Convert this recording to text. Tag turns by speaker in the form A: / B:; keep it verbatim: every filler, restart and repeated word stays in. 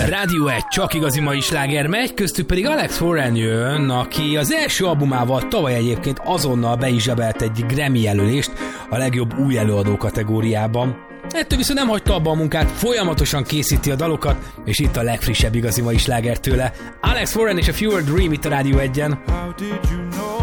A: Rádió egy csak igazi mai sláger megy, köztük pedig Alex Warren jön, aki az első albumával tavaly egyébként azonnal be is zsebelt egy Grammy jelölést a legjobb új előadó kategóriában. Ettől viszont nem hagyta abba a munkát, folyamatosan készíti a dalokat, és itt a legfrissebb igazi mai sláger tőle. Alex Warren és a Fewer Dream itt a Rádió egyen. How did you know?